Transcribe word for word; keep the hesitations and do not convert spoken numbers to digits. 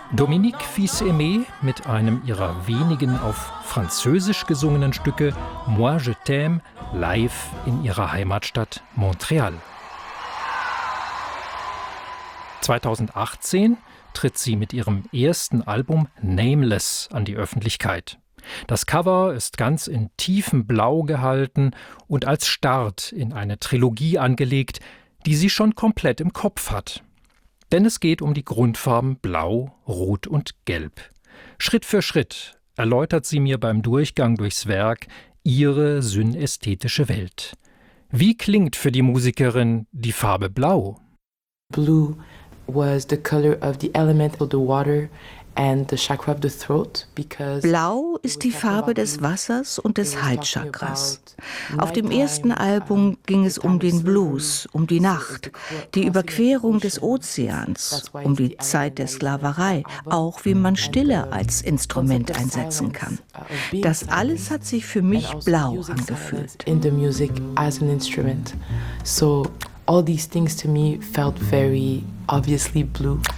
Dominique Fils-Aimé mit einem ihrer wenigen auf Französisch gesungenen Stücke Moi je t'aime live in ihrer Heimatstadt Montreal. zweitausendachtzehn tritt sie mit ihrem ersten Album Nameless an die Öffentlichkeit. Das Cover ist ganz in tiefem Blau gehalten und als Start in eine Trilogie angelegt, die sie schon komplett im Kopf hat. Denn es geht um die Grundfarben Blau, Rot und Gelb. Schritt für Schritt erläutert sie mir beim Durchgang durchs Werk ihre synästhetische Welt. Wie klingt für die Musikerin die Farbe Blau? Blue was the color of the element of the water and the chakra of the throat, because Blau ist die Farbe des Wassers und des Halschakras. Auf dem ersten Album ging es um den Blues, um die Nacht, die Überquerung des Ozeans, um die Zeit der Sklaverei, auch wie man Stille als Instrument einsetzen kann. Das alles hat sich für mich blau angefühlt. In the music as an instrument. So all these things to me felt very obviously blue.